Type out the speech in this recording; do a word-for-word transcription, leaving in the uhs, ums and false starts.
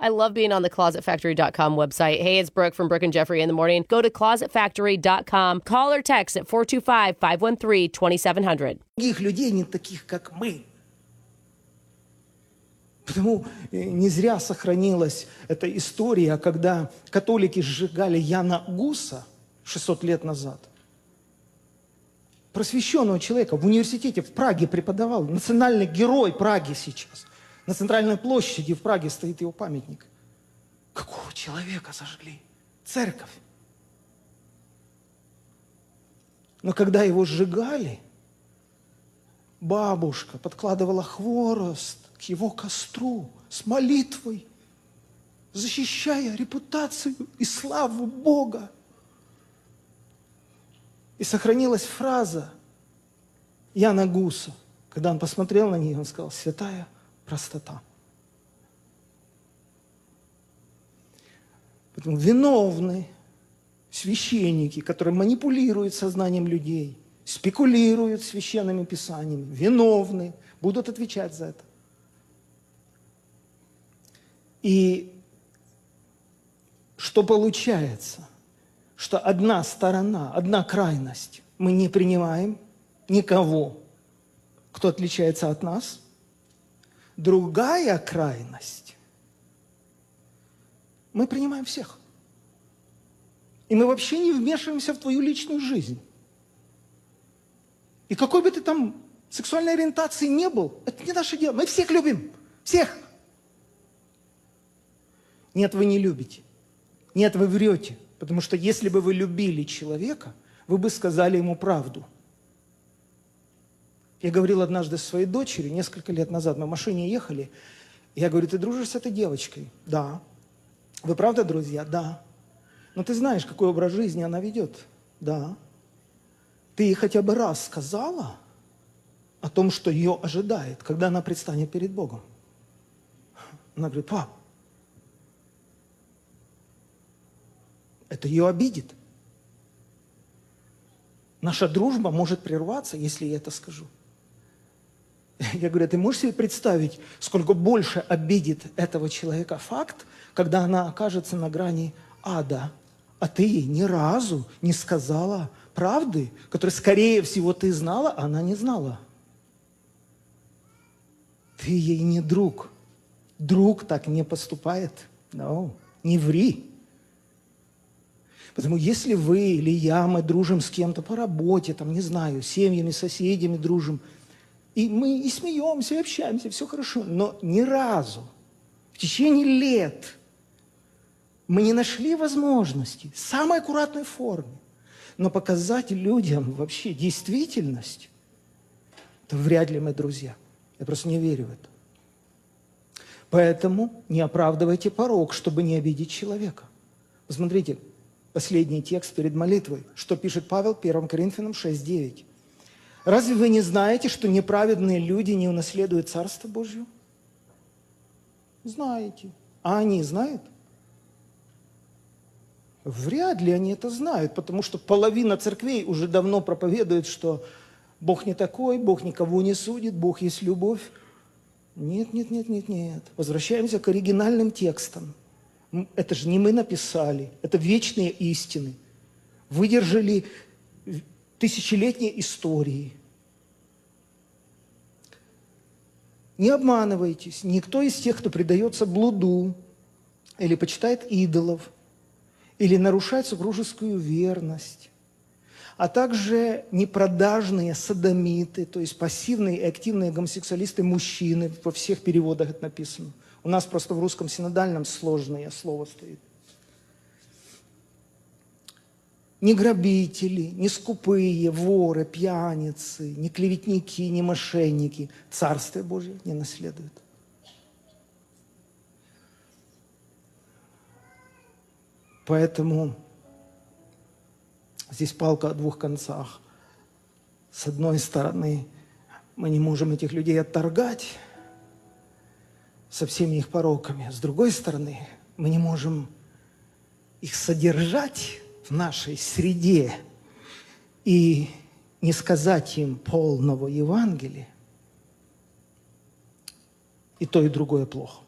I love being on the closet factory dot com website. Hey, it's Brooke from Brooke and Jeffrey in the morning. Go to closet factory dot com. Call or text at four two five, five one three, two seven zero zero. Других людей не таких, как мы. Потому не зря сохранилась эта история, когда католики сжигали Яна Гуса шестьсот лет назад. Просвещенного человека в университете в Праге преподавал, национальный герой Праги сейчас. На центральной площади в Праге стоит его памятник. Какого человека сожгли? Церковь. Но когда его сжигали, бабушка подкладывала хворост к его костру с молитвой, защищая репутацию и славу Бога. И сохранилась фраза Яна Гуса, когда он посмотрел на нее, он сказал: «Святая простота». Поэтому виновны священники, которые манипулируют сознанием людей, спекулируют священными писаниями, виновны, будут отвечать за это. И что получается? Что одна сторона, одна крайность, мы не принимаем никого, кто отличается от нас. Другая крайность, мы принимаем всех. И мы вообще не вмешиваемся в твою личную жизнь. И какой бы ты там сексуальной ориентации не был, это не наше дело. Мы всех любим. Всех. Нет, вы не любите. Нет, вы врете. Потому что если бы вы любили человека, вы бы сказали ему правду. Я говорил однажды с своей дочерью, несколько лет назад, мы в машине ехали, и я говорю: ты дружишь с этой девочкой? Да. Вы правда друзья? Да. Но ты знаешь, какой образ жизни она ведет? Да. Ты ей хотя бы раз сказала о том, что ее ожидает, когда она предстанет перед Богом? Она говорит: пап, это ее обидит. Наша дружба может прерваться, если я это скажу. Я говорю: ты можешь себе представить, сколько больше обидит этого человека факт, когда она окажется на грани ада, а ты ей ни разу не сказала правды, которую, скорее всего, ты знала, а она не знала. Ты ей не друг. Друг так не поступает. No, не ври. Потому если вы или я, мы дружим с кем-то по работе, там, не знаю, семьями, соседями дружим, и мы и смеемся, и общаемся, все хорошо, но ни разу в течение лет мы не нашли возможности в самой аккуратной форме, но показать людям вообще действительность, то вряд ли мы друзья. Я просто не верю в это. Поэтому не оправдывайте порок, чтобы не обидеть человека. Посмотрите, последний текст перед молитвой, что пишет Павел первое Коринфянам шесть девять. Разве вы не знаете, что неправедные люди не унаследуют Царство Божье? Знаете. А они знают? Вряд ли они это знают, потому что половина церквей уже давно проповедует, что Бог не такой, Бог никого не судит, Бог есть любовь. Нет, нет, нет, нет, нет. Возвращаемся к оригинальным текстам. Это же не мы написали, это вечные истины. Выдержали тысячелетние истории. Не обманывайтесь. Никто из тех, кто предается блуду, или почитает идолов, или нарушает супружескую верность, а также непродажные содомиты, то есть пассивные и активные гомосексуалисты, мужчины, во всех переводах это написано. У нас просто в русском синодальном сложное слово стоит. Не грабители, не скупые, воры, пьяницы, не клеветники, не мошенники Царствие Божие не наследуют. Поэтому здесь палка о двух концах. С одной стороны, мы не можем этих людей отторгать со всеми их пороками. С другой стороны, мы не можем их содержать в нашей среде и не сказать им полного Евангелия. И то, и другое плохо.